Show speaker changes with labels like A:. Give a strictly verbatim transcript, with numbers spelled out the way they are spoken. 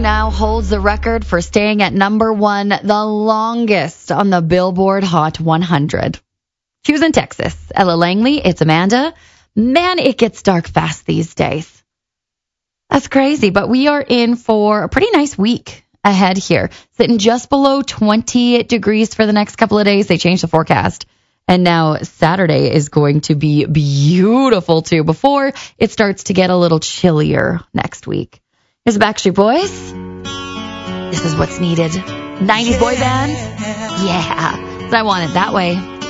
A: song now holds the record for staying at number one the longest on the Billboard Hot one hundred. She was in Texas. Ella Langley, It's Amanda. Man, it gets dark fast these days. That's crazy, but we are in for a pretty nice week ahead here. Sitting just below twenty degrees for the next couple of days. They changed the forecast. And now Saturday is going to be beautiful, too, before it starts to get a little chillier next week. Here's the Backstreet Boys. This is what's needed. nineties boy band? Yeah. I want it that way.